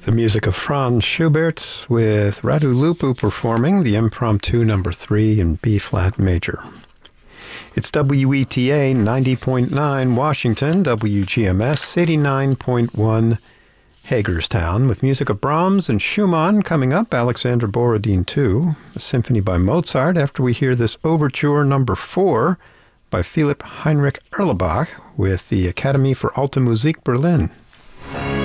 The music of Franz Schubert with Radu Lupu performing the Impromptu No. 3 in B-flat major. It's WETA 90.9 Washington, WGMS 89.1 Hagerstown, with music of Brahms and Schumann. Coming up, Alexander Borodin 2, a symphony by Mozart, after we hear this Overture No. 4 by Philipp Heinrich Erlebach with the Academy for Alte Musik Berlin.